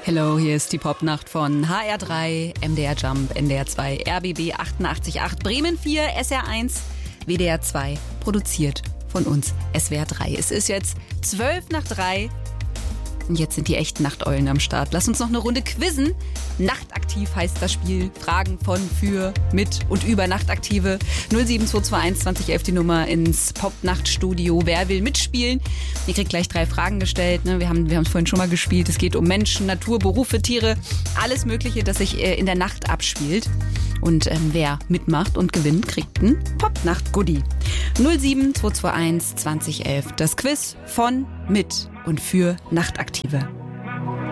Hello, hier ist die Popnacht von HR3, MDR Jump, NDR 2, RBB 88.8, Bremen 4, SR 1, WDR 2, produziert von uns SWR 3. Es ist jetzt 2:12 und jetzt sind die echten Nachteulen am Start. Lass uns noch eine Runde quizzen. Nachtaktiv heißt das Spiel. Fragen von, für, mit und über Nachtaktive. 07221 2011 die Nummer ins Popnachtstudio. Wer will mitspielen? Ihr kriegt gleich 3 Fragen gestellt. Wir haben es vorhin schon mal gespielt. Es geht um Menschen, Natur, Berufe, Tiere. Alles Mögliche, das sich in der Nacht abspielt. Und wer mitmacht und gewinnt, kriegt ein Popnacht-Goodie. 07221 2011. Das Quiz von, mit und für Nachtaktive.